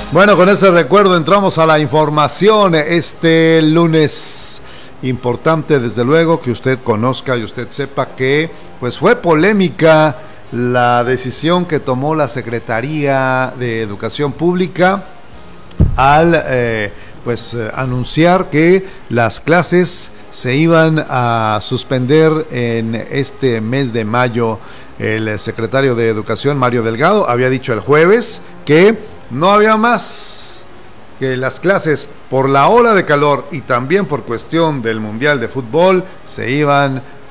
Bueno, con ese recuerdo entramos a la información este lunes. Importante, desde luego, que usted conozca y usted sepa que pues fue polémica la decisión que tomó la Secretaría de Educación Pública al anunciar que las clases se iban a suspender en este mes de mayo. El secretario de Educación, Mario Delgado, había dicho el jueves que no había más, que las clases por la ola de calor y también por cuestión del Mundial de Fútbol se iba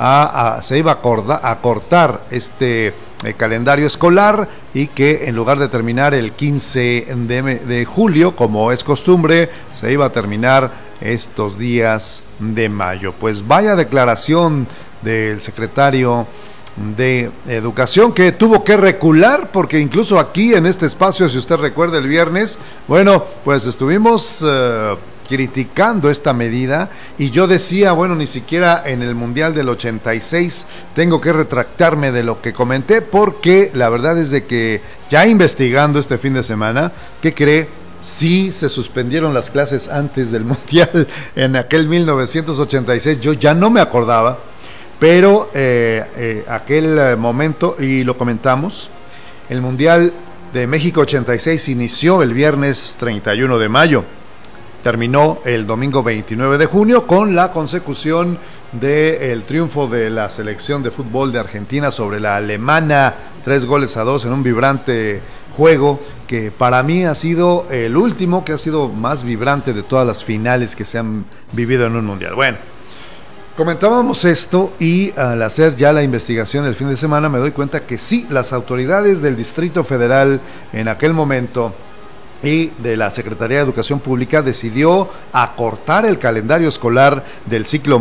a cortar este calendario escolar, y que en lugar de terminar el 15 de julio, como es costumbre, se iba a terminar estos días de mayo. Pues vaya declaración del secretario de Educación, que tuvo que recular, porque incluso aquí en este espacio, si usted recuerda el viernes, bueno, pues estuvimos criticando esta medida, y yo decía, bueno, ni siquiera en el Mundial del 86 tengo que retractarme de lo que comenté, porque la verdad es de que ya investigando este fin de semana, ¿qué cree? Sí se suspendieron las clases antes del Mundial en aquel 1986, yo ya no me acordaba, pero aquel momento, y lo comentamos, el Mundial de México 86 inició el viernes 31 de mayo, terminó el domingo 29 de junio con la consecución del triunfo de la selección de fútbol de Argentina sobre la alemana, 3-2 en un vibrante juego que para mí ha sido el último, que ha sido más vibrante de todas las finales que se han vivido en un mundial. Bueno, comentábamos esto, y al hacer ya la investigación el fin de semana me doy cuenta que sí, las autoridades del Distrito Federal en aquel momento y de la Secretaría de Educación Pública decidió acortar el calendario escolar del ciclo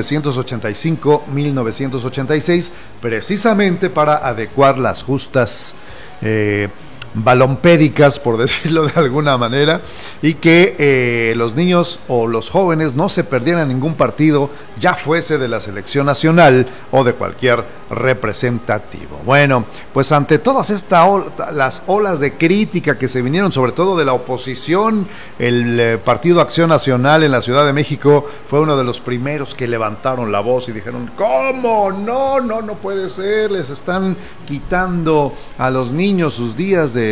1985-1986, precisamente para adecuar las justas balompédicas, por decirlo de alguna manera, y que los niños o los jóvenes no se perdieran ningún partido, ya fuese de la selección nacional o de cualquier representativo. Bueno, pues ante todas las olas de crítica que se vinieron, sobre todo de la oposición, el Partido Acción Nacional en la Ciudad de México fue uno de los primeros que levantaron la voz y dijeron: ¿cómo? No puede ser, les están quitando a los niños sus días de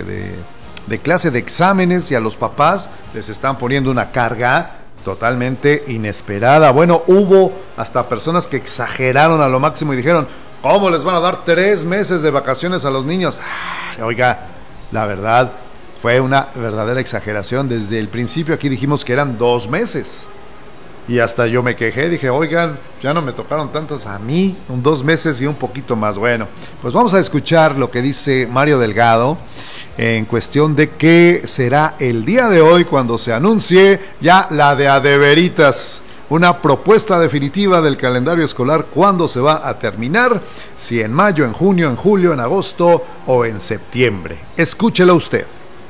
clase, de exámenes, y a los papás les están poniendo una carga totalmente inesperada. Bueno, hubo hasta personas que exageraron a lo máximo y dijeron: ¿cómo les van a dar 3 meses de vacaciones a los niños? Ay, oiga, la verdad fue una verdadera exageración. Desde el principio aquí dijimos que eran 2 meses. Y hasta yo me quejé, dije: oigan, ya no me tocaron tantas a mí, 2 meses y un poquito más. Bueno, pues vamos a escuchar lo que dice Mario Delgado en cuestión de qué será el día de hoy cuando se anuncie ya la de adeveritas, una propuesta definitiva del calendario escolar, cuándo se va a terminar, si en mayo, en junio, en julio, en agosto o en septiembre. Escúchelo usted.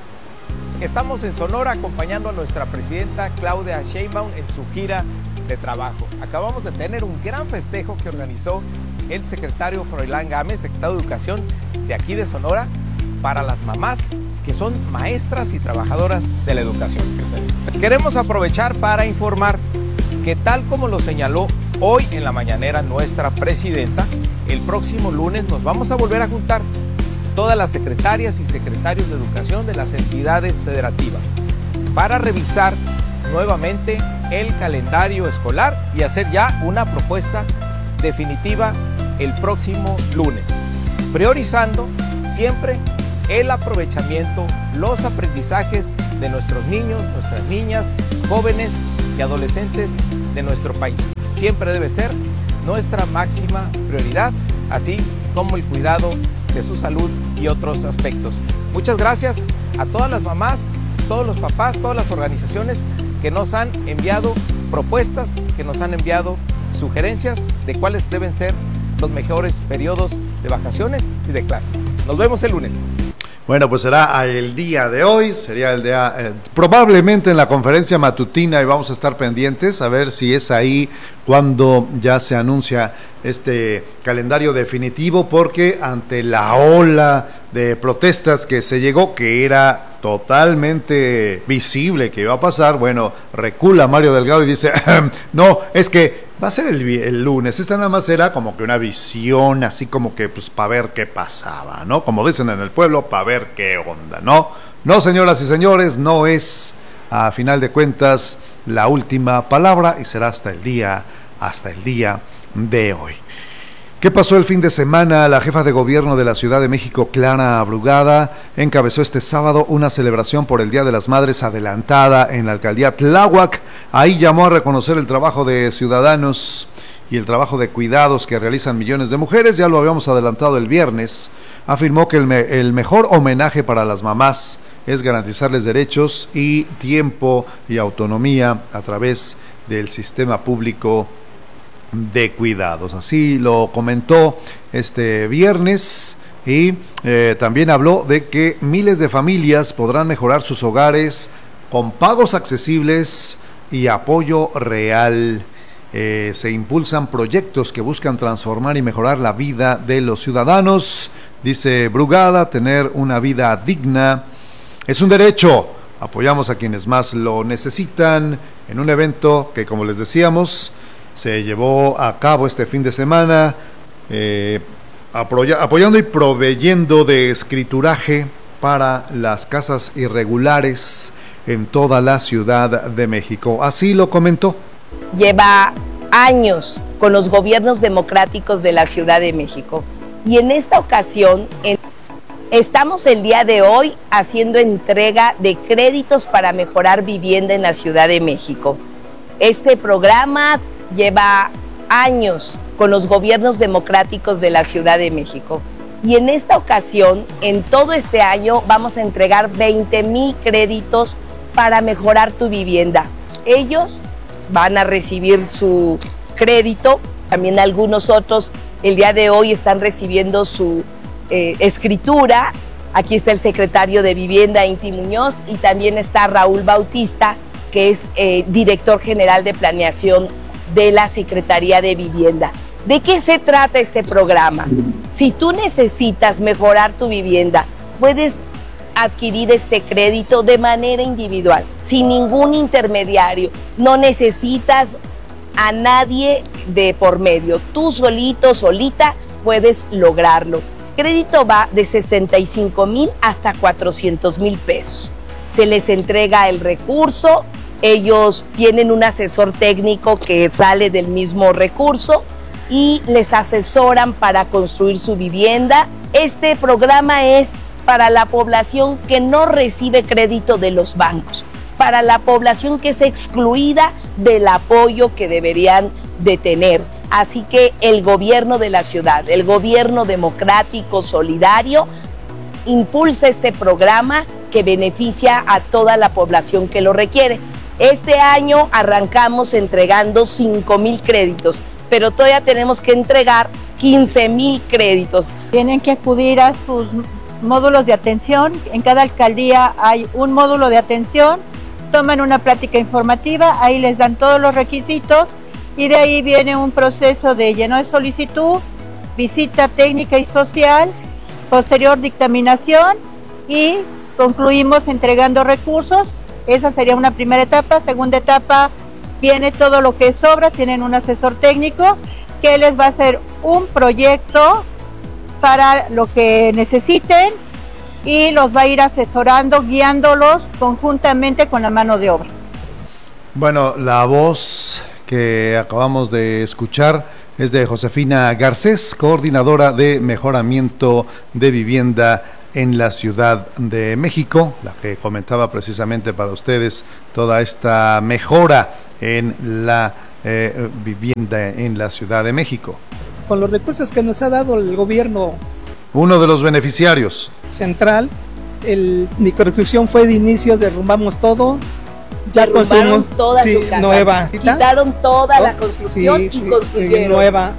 Estamos en Sonora acompañando a nuestra presidenta Claudia Sheinbaum en su gira de trabajo. Acabamos de tener un gran festejo que organizó el secretario Froilán Gámez, secretario de Educación de aquí de Sonora, para las mamás que son maestras y trabajadoras de la educación. Queremos aprovechar para informar que, tal como lo señaló hoy en la mañanera nuestra presidenta, el próximo lunes nos vamos a volver a juntar todas las secretarias y secretarios de educación de las entidades federativas para revisar nuevamente el calendario escolar y hacer ya una propuesta definitiva el próximo lunes, priorizando siempre el aprovechamiento, los aprendizajes de nuestros niños, nuestras niñas, jóvenes y adolescentes de nuestro país. Siempre debe ser nuestra máxima prioridad, así como el cuidado de su salud y otros aspectos. Muchas gracias a todas las mamás, todos los papás, todas las organizaciones que nos han enviado propuestas, que nos han enviado sugerencias de cuáles deben ser los mejores periodos de vacaciones y de clases. Nos vemos el lunes. Bueno, pues será el día de hoy, sería el día probablemente en la conferencia matutina, y vamos a estar pendientes a ver si es ahí cuando ya se anuncia este calendario definitivo, porque ante la ola de protestas que se llegó, que era totalmente visible que iba a pasar, bueno, recula Mario Delgado y dice, no, es que va a ser el lunes. Esta nada más era como que una visión, así como que pues para ver qué pasaba, ¿no? Como dicen en el pueblo, para ver qué onda, ¿no? No, señoras y señores, no es, a final de cuentas, la última palabra y será hasta el día de hoy. ¿Qué pasó el fin de semana? La jefa de gobierno de la Ciudad de México, Clara Brugada, encabezó este sábado una celebración por el Día de las Madres adelantada en la alcaldía Tláhuac. Ahí llamó a reconocer el trabajo de ciudadanos y el trabajo de cuidados que realizan millones de mujeres. Ya lo habíamos adelantado el viernes. Afirmó que el mejor homenaje para las mamás es garantizarles derechos y tiempo y autonomía a través del sistema público de cuidados. Así lo comentó este viernes y también habló de que miles de familias podrán mejorar sus hogares con pagos accesibles y apoyo real. Se impulsan proyectos que buscan transformar y mejorar la vida de los ciudadanos. Dice Brugada, tener una vida digna es un derecho. Apoyamos a quienes más lo necesitan en un evento que, como les decíamos, se llevó a cabo este fin de semana, apoyando y proveyendo de escrituraje para las casas irregulares en toda la Ciudad de México. Así lo comentó. Lleva años con los gobiernos democráticos de la Ciudad de México y en esta ocasión estamos el día de hoy haciendo entrega de créditos para mejorar vivienda en la Ciudad de México. Este programa lleva años con los gobiernos democráticos de la Ciudad de México y en esta ocasión, en todo este año, vamos a entregar 20,000 créditos para mejorar tu vivienda. Ellos van a recibir su crédito, también algunos otros el día de hoy están recibiendo su escritura. Aquí está el secretario de Vivienda, Inti Muñoz, y también está Raúl Bautista, que es director general de planeación de la Secretaría de Vivienda. ¿De qué se trata este programa? Si tú necesitas mejorar tu vivienda, puedes adquirir este crédito de manera individual, sin ningún intermediario. No necesitas a nadie de por medio. Tú solito, solita, puedes lograrlo. El crédito va de 65,000 hasta 400,000 pesos. Se les entrega el recurso. Ellos tienen un asesor técnico que sale del mismo recurso y les asesoran para construir su vivienda. Este programa es para la población que no recibe crédito de los bancos, para la población que es excluida del apoyo que deberían de tener. Así que el gobierno de la ciudad, el gobierno democrático, solidario, impulsa este programa que beneficia a toda la población que lo requiere. Este año arrancamos entregando 5,000 créditos, pero todavía tenemos que entregar 15,000 créditos. Tienen que acudir a sus módulos de atención. En cada alcaldía hay un módulo de atención. Toman una plática informativa, ahí les dan todos los requisitos y de ahí viene un proceso de lleno de solicitud, visita técnica y social, posterior dictaminación y concluimos entregando recursos. Esa sería una primera etapa. Segunda etapa viene todo lo que es obra, tienen un asesor técnico que les va a hacer un proyecto para lo que necesiten y los va a ir asesorando, guiándolos conjuntamente con la mano de obra. Bueno, la voz que acabamos de escuchar es de Josefina Garcés, coordinadora de mejoramiento de vivienda en la Ciudad de México, la que comentaba precisamente para ustedes toda esta mejora en la vivienda en la Ciudad de México. Con los recursos que nos ha dado el gobierno, uno de los beneficiarios central, mi construcción fue de inicio, derrumbamos todo, ya construimos toda su casa, nueva, quitaron toda la construcción y construyeron nueva.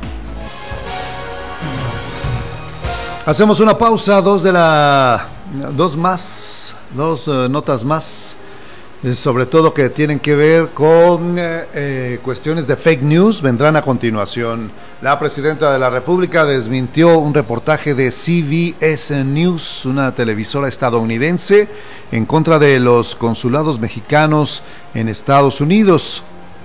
Hacemos una pausa, dos notas más. sobre todo que tienen que ver con cuestiones de fake news, vendrán a continuación. La presidenta de la República desmintió un reportaje de CBS News, una televisora estadounidense, en contra de los consulados mexicanos en Estados Unidos.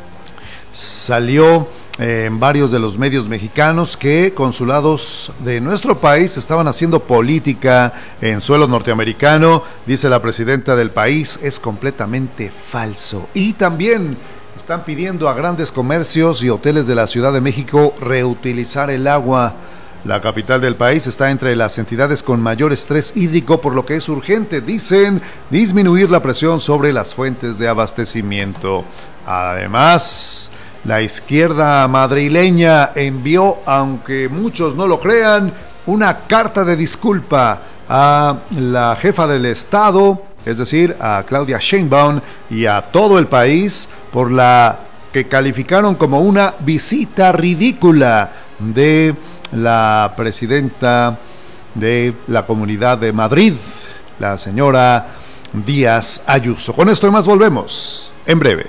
Salió en varios de los medios mexicanos que consulados de nuestro país estaban haciendo política en suelo norteamericano. Dice la presidenta del país, es completamente falso. Y también están pidiendo a grandes comercios y hoteles de la Ciudad de México reutilizar el agua. La capital del país está entre las entidades con mayor estrés hídrico, por lo que es urgente, dicen, disminuir la presión sobre las fuentes de abastecimiento. Además, la izquierda madrileña envió, aunque muchos no lo crean, una carta de disculpa a la jefa del Estado, es decir, a Claudia Sheinbaum y a todo el país por la que calificaron como una visita ridícula de la presidenta de la Comunidad de Madrid, la señora Díaz Ayuso. Con esto y más volvemos en breve.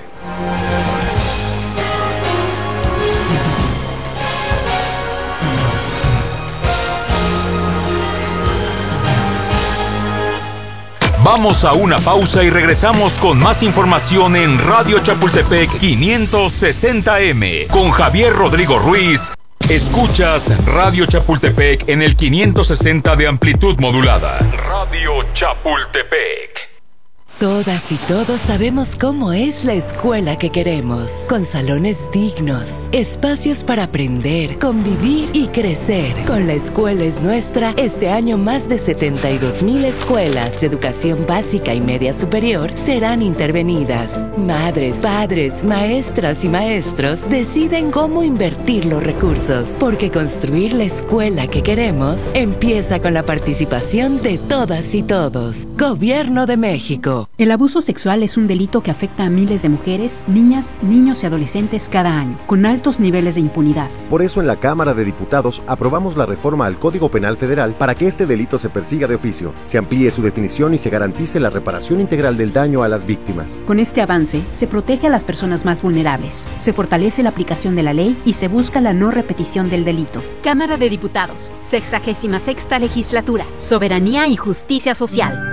Vamos a una pausa y regresamos con más información en Radio Chapultepec 560M con Javier Rodrigo Ruiz. Escuchas Radio Chapultepec en el 560 de amplitud modulada. Radio Chapultepec. Todas y todos sabemos cómo es la escuela que queremos, con salones dignos, espacios para aprender, convivir y crecer. Con La Escuela es Nuestra, este año más de 72,000 escuelas de educación básica y media superior serán intervenidas. Madres, padres, maestras y maestros deciden cómo invertir los recursos, porque construir la escuela que queremos empieza con la participación de todas y todos. Gobierno de México. El abuso sexual es un delito que afecta a miles de mujeres, niñas, niños y adolescentes cada año, con altos niveles de impunidad. Por eso en la Cámara de Diputados aprobamos la reforma al Código Penal Federal para que este delito se persiga de oficio, se amplíe su definición y se garantice la reparación integral del daño a las víctimas. Con este avance, se protege a las personas más vulnerables, se fortalece la aplicación de la ley y se busca la no repetición del delito. Cámara de Diputados, 66ª Legislatura, Soberanía y Justicia Social.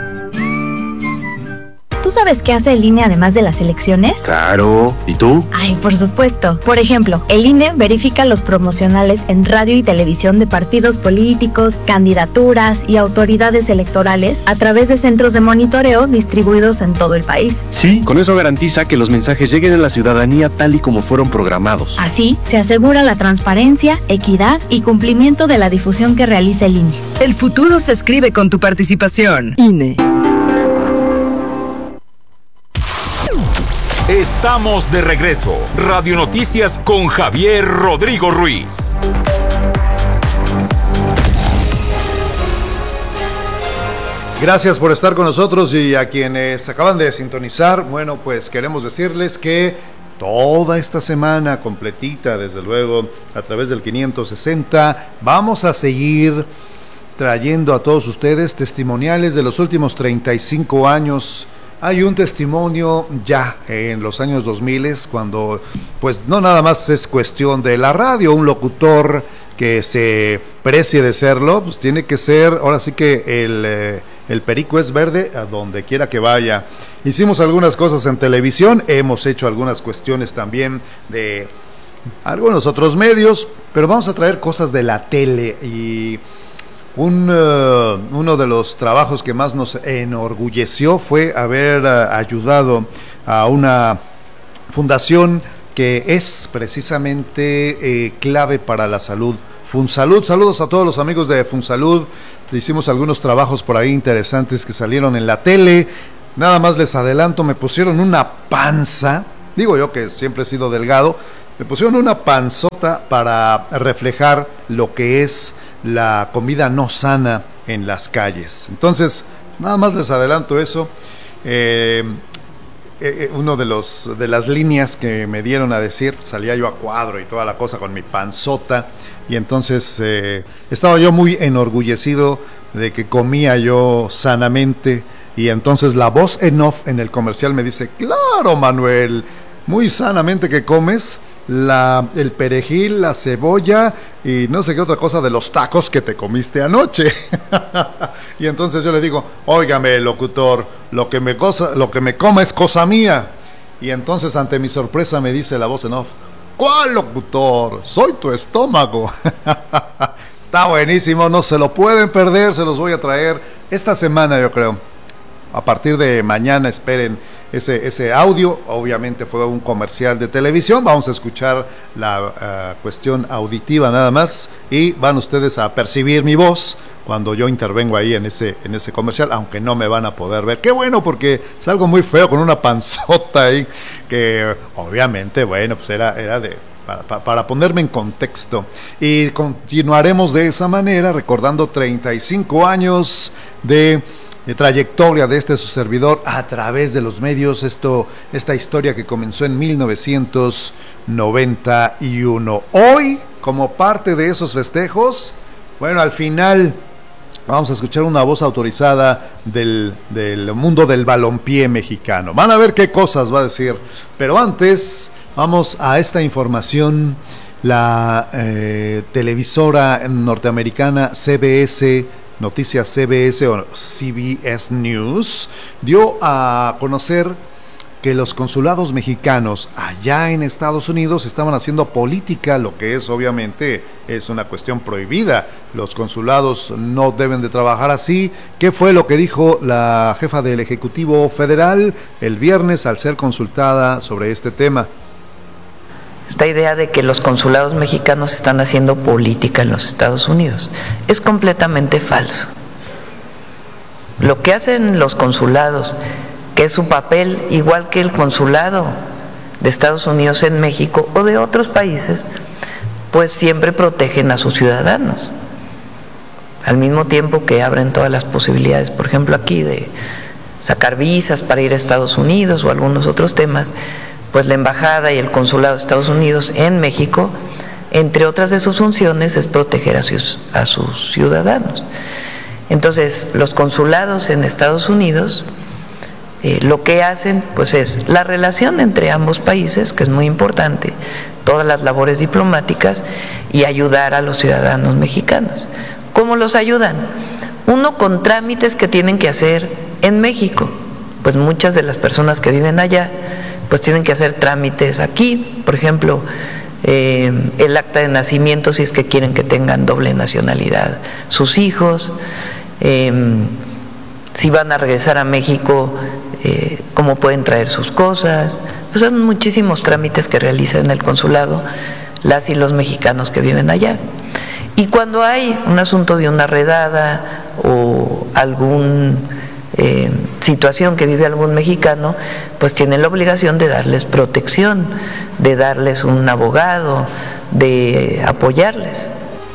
¿Tú sabes qué hace el INE además de las elecciones? Claro, ¿y tú? Ay, por supuesto. Por ejemplo, el INE verifica los promocionales en radio y televisión de partidos políticos, candidaturas y autoridades electorales a través de centros de monitoreo distribuidos en todo el país. Sí, con eso garantiza que los mensajes lleguen a la ciudadanía tal y como fueron programados. Así, se asegura la transparencia, equidad y cumplimiento de la difusión que realiza el INE. El futuro se escribe con tu participación. INE. Estamos de regreso. Radio Noticias con Javier Rodrigo Ruiz. Gracias por estar con nosotros y a quienes acaban de sintonizar, bueno, pues queremos decirles que toda esta semana completita, desde luego, a través del 560, vamos a seguir trayendo a todos ustedes testimoniales de los últimos 35 años. Hay un testimonio ya en los años 2000, cuando pues no nada más es cuestión de la radio, un locutor que se precie de serlo, pues tiene que ser, ahora sí que el perico es verde a donde quiera que vaya. Hicimos algunas cosas en televisión, hemos hecho algunas cuestiones también de algunos otros medios, pero vamos a traer cosas de la tele y uno de los trabajos que más nos enorgulleció fue haber ayudado a una fundación que es precisamente clave para la salud. Funsalud, saludos a todos los amigos de Funsalud. Hicimos algunos trabajos por ahí interesantes que salieron en la tele. Nada más les adelanto, me pusieron una panza, digo yo que siempre he sido delgado, me pusieron una panzota para reflejar lo que es la comida no sana en las calles. Entonces, nada más les adelanto eso. Uno de las líneas que me dieron a decir, salía yo a cuadro y toda la cosa con mi panzota, y entonces estaba yo muy enorgullecido de que comía yo sanamente Y entonces la voz en off en el comercial me dice, claro, Manuel, muy sanamente que comes el perejil, la cebolla y no sé qué otra cosa de los tacos que te comiste anoche. Y entonces yo le digo, óigame, locutor, lo que me coma es cosa mía. Y entonces, ante mi sorpresa, me dice la voz en off, ¿cuál locutor? Soy tu estómago. Está buenísimo, no se lo pueden perder, se los voy a traer esta semana, yo creo. A partir de mañana esperen ese audio. Obviamente fue un comercial de televisión. Vamos a escuchar la cuestión auditiva nada más y van ustedes a percibir mi voz cuando yo intervengo ahí en ese comercial, aunque no me van a poder ver. Qué bueno, porque es algo muy feo con una panzota ahí que obviamente, bueno, pues era de... Para ponerme en contexto. Y continuaremos de esa manera, recordando 35 años de trayectoria de su servidor a través de los medios. Esta historia que comenzó en 1991. Hoy, como parte de esos festejos, bueno, al final vamos a escuchar una voz autorizada del mundo del balompié mexicano. Van a ver qué cosas va a decir, pero antes vamos a esta información. La televisora norteamericana CBS Noticias, CBS o CBS News, dio a conocer que los consulados mexicanos allá en Estados Unidos estaban haciendo política, lo que es obviamente es una cuestión prohibida. Los consulados no deben de trabajar así. ¿Qué fue lo que dijo la jefa del Ejecutivo Federal el viernes al ser consultada sobre este tema? Esta idea de que los consulados mexicanos están haciendo política en los Estados Unidos es completamente falso. Lo que hacen los consulados, que es su papel igual que el consulado de Estados Unidos en México o de otros países, pues siempre protegen a sus ciudadanos, al mismo tiempo que abren todas las posibilidades, por ejemplo aquí de sacar visas para ir a Estados Unidos o algunos otros temas. Pues la embajada y el consulado de Estados Unidos en México, entre otras de sus funciones, es proteger a sus ciudadanos. Entonces, los consulados en Estados Unidos lo que hacen pues es la relación entre ambos países, que es muy importante, todas las labores diplomáticas y ayudar a los ciudadanos mexicanos. ¿Cómo los ayudan? Uno, con trámites que tienen que hacer en México, pues muchas de las personas que viven allá pues tienen que hacer trámites aquí, por ejemplo, el acta de nacimiento si es que quieren que tengan doble nacionalidad sus hijos, si van a regresar a México, cómo pueden traer sus cosas. Pues son muchísimos trámites que realizan en el consulado las y los mexicanos que viven allá. Y cuando hay un asunto de una redada o algún situación que vive algún mexicano, pues tienen la obligación de darles protección, de darles un abogado, de apoyarles.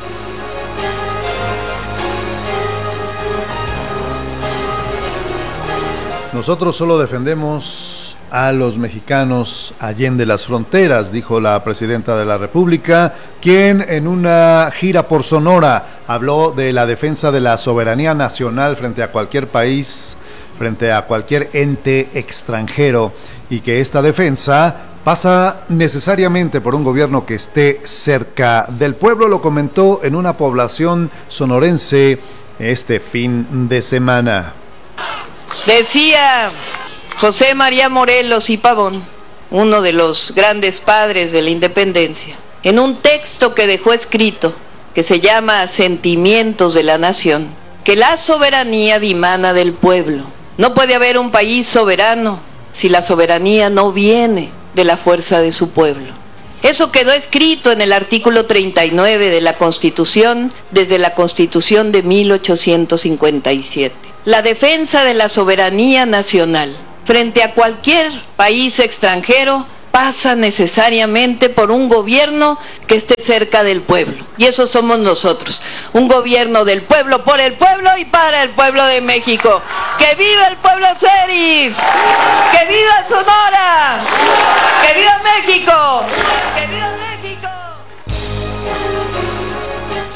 Nosotros solo defendemos a los mexicanos allende las fronteras, dijo la presidenta de la República, quien en una gira por Sonora habló de la defensa de la soberanía nacional frente a cualquier país, frente a cualquier ente extranjero, y que esta defensa pasa necesariamente por un gobierno que esté cerca del pueblo. Lo comentó en una población sonorense este fin de semana. Decía José María Morelos y Pavón, uno de los grandes padres de la independencia, en un texto que dejó escrito, que se llama Sentimientos de la Nación, que la soberanía dimana del pueblo. No puede haber un país soberano si la soberanía no viene de la fuerza de su pueblo. Eso quedó escrito en el artículo 39 de la Constitución, desde la Constitución de 1857. La defensa de la soberanía nacional frente a cualquier país extranjero pasa necesariamente por un gobierno que esté cerca del pueblo. Y eso somos nosotros, un gobierno del pueblo, por el pueblo y para el pueblo de México. ¡Que viva el pueblo Ceris! ¡Que viva Sonora! ¡Que viva México! ¡Que viva México!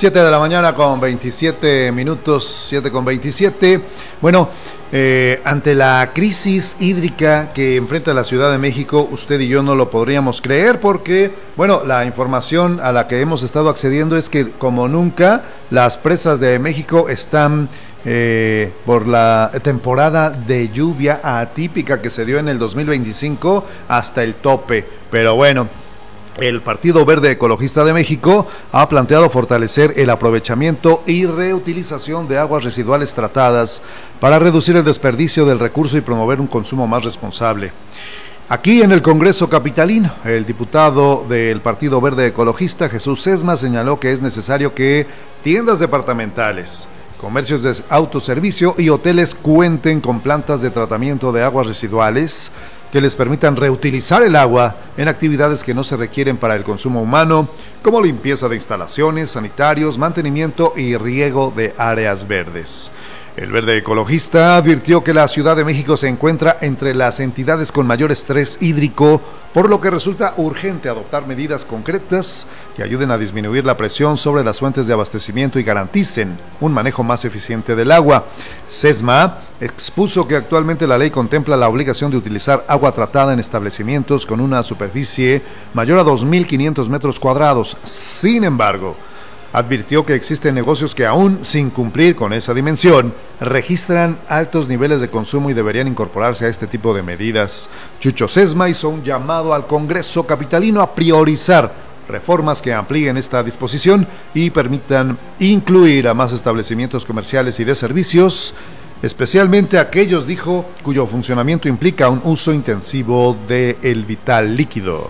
7 de la mañana con 27 minutos, 7 con 27. Bueno, ante la crisis hídrica que enfrenta la Ciudad de México, usted y yo no lo podríamos creer porque, bueno, la información a la que hemos estado accediendo es que como nunca las presas de México están por la temporada de lluvia atípica que se dio en el 2025 hasta el tope. Pero bueno, el Partido Verde Ecologista de México ha planteado fortalecer el aprovechamiento y reutilización de aguas residuales tratadas para reducir el desperdicio del recurso y promover un consumo más responsable. Aquí en el Congreso capitalino, el diputado del Partido Verde Ecologista, Jesús Sesma, señaló que es necesario que tiendas departamentales, comercios de autoservicio y hoteles cuenten con plantas de tratamiento de aguas residuales que les permitan reutilizar el agua en actividades que no se requieren para el consumo humano, como limpieza de instalaciones, sanitarios, mantenimiento y riego de áreas verdes. El Verde Ecologista advirtió que la Ciudad de México se encuentra entre las entidades con mayor estrés hídrico, por lo que resulta urgente adoptar medidas concretas que ayuden a disminuir la presión sobre las fuentes de abastecimiento y garanticen un manejo más eficiente del agua. Sesma expuso que actualmente la ley contempla la obligación de utilizar agua tratada en establecimientos con una superficie mayor a 2.500 metros cuadrados. Sin embargo, advirtió que existen negocios que aún sin cumplir con esa dimensión registran altos niveles de consumo y deberían incorporarse a este tipo de medidas. Chucho Sesma hizo un llamado al Congreso capitalino a priorizar reformas que amplíen esta disposición y permitan incluir a más establecimientos comerciales y de servicios, especialmente aquellos, dijo, cuyo funcionamiento implica un uso intensivo del vital líquido.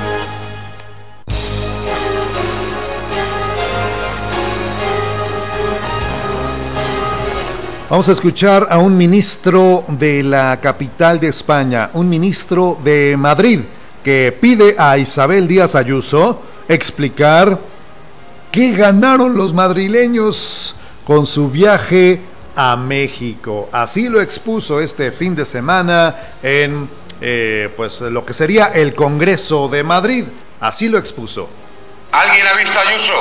Vamos a escuchar a un ministro de la capital de España, un ministro de Madrid, que pide a Isabel Díaz Ayuso explicar qué ganaron los madrileños con su viaje a México. Así lo expuso este fin de semana en pues lo que sería el Congreso de Madrid. Así lo expuso. ¿Alguien ha visto a Ayuso?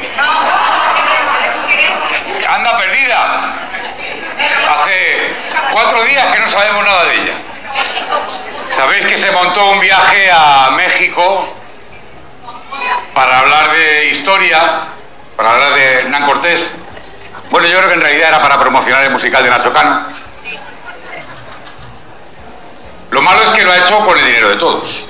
Anda perdida. Hace 4 días que no sabemos nada de ella. Sabéis que se montó un viaje a México para hablar de historia, para hablar de Hernán Cortés. Bueno, yo creo que en realidad era para promocionar el musical de Nacho Cano. Lo malo es que lo ha hecho con el dinero de todos.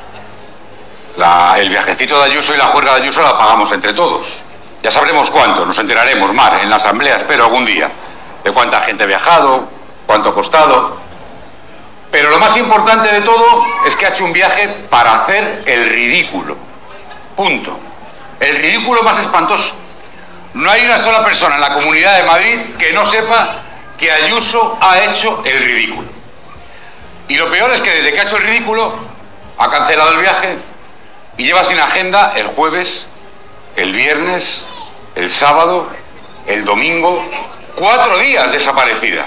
El viajecito de Ayuso y la juerga de Ayuso la pagamos entre todos. Ya sabremos cuánto, nos enteraremos, Mar, en la asamblea, espero algún día, de cuánta gente ha viajado, cuánto ha costado. Pero lo más importante de todo es que ha hecho un viaje para hacer el ridículo. Punto. El ridículo más espantoso. No hay una sola persona en la Comunidad de Madrid que no sepa que Ayuso ha hecho el ridículo. Y lo peor es que desde que ha hecho el ridículo, ha cancelado el viaje y lleva sin agenda el jueves, el viernes, el sábado, el domingo, 4 días desaparecida.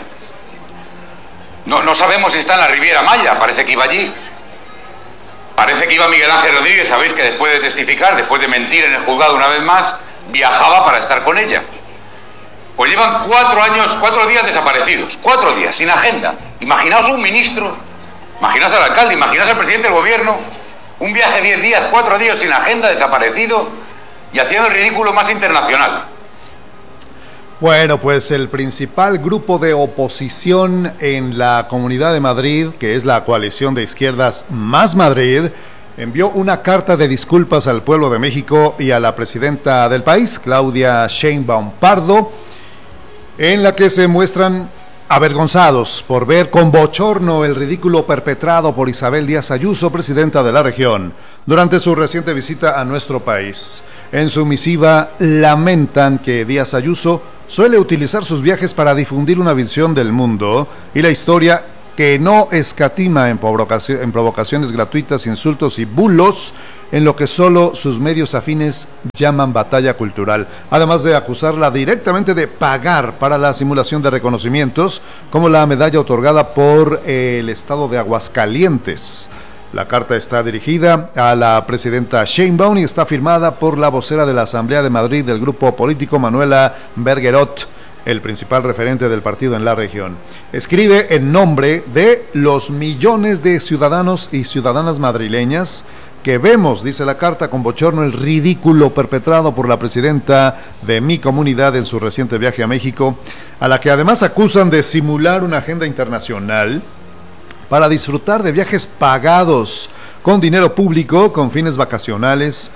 No sabemos si está en la Riviera Maya, parece que iba allí. Parece que iba Miguel Ángel Rodríguez, sabéis que después de testificar, después de mentir en el juzgado una vez más, viajaba para estar con ella. Pues llevan 4 días desaparecidos, 4 días, sin agenda. Imaginaos un ministro, imaginaos al alcalde, imaginaos al presidente del gobierno, un viaje 10 días, 4 días sin agenda, desaparecido y haciendo el ridículo más internacional. Bueno, pues el principal grupo de oposición en la Comunidad de Madrid, que es la coalición de izquierdas Más Madrid, envió una carta de disculpas al pueblo de México y a la presidenta del país, Claudia Sheinbaum Pardo, en la que se muestran avergonzados por ver con bochorno el ridículo perpetrado por Isabel Díaz Ayuso, presidenta de la región, durante su reciente visita a nuestro país. En su misiva lamentan que Díaz Ayuso suele utilizar sus viajes para difundir una visión del mundo y la historia que no escatima en provocaciones gratuitas, insultos y bulos, en lo que solo sus medios afines llaman batalla cultural, además de acusarla directamente de pagar para la simulación de reconocimientos, como la medalla otorgada por el estado de Aguascalientes. La carta está dirigida a la presidenta Sheinbaum y está firmada por la vocera de la Asamblea de Madrid del grupo político, Manuela Bergerot, el principal referente del partido en la región. Escribe en nombre de los millones de ciudadanos y ciudadanas madrileñas que vemos, dice la carta, con bochorno el ridículo perpetrado por la presidenta de mi comunidad en su reciente viaje a México, a la que además acusan de simular una agenda internacional para disfrutar de viajes pagados con dinero público, con fines vacacionales,